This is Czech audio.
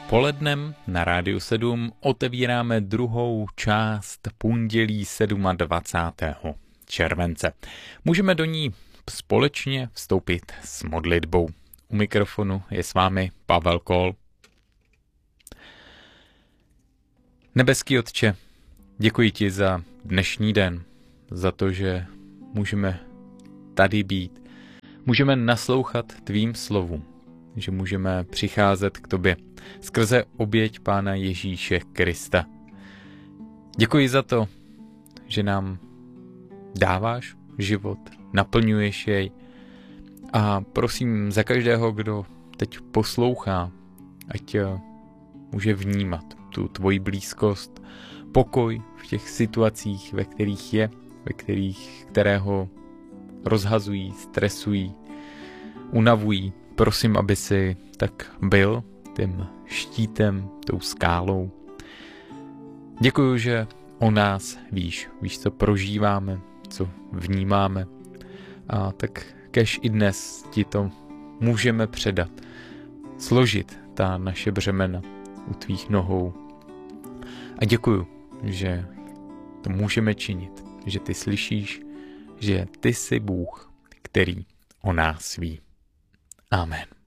Polednem na Rádiu 7 otevíráme druhou část pondělí 27. července. Můžeme do ní společně vstoupit s modlitbou. U mikrofonu je s vámi Pavel Kol. Nebeský Otče, děkuji ti za dnešní den, za to, že můžeme tady být, můžeme naslouchat tvým slovům, že můžeme přicházet k tobě skrze oběť Pána Ježíše Krista. Děkuji za to, že nám dáváš život, naplňuješ jej a prosím za každého, kdo teď poslouchá, ať může vnímat tu tvoji blízkost, pokoj v těch situacích, ve kterých je, které ho rozhazují, stresují, unavují. Prosím, aby si tak byl tím štítem, tou skálou. Děkuju, že o nás víš, co prožíváme, co vnímáme. A tak kéž i dnes ti to můžeme předat, složit ta naše břemena u tvých nohou. A děkuju, že to můžeme činit, že ty slyšíš, že ty jsi Bůh, který o nás ví. Amen.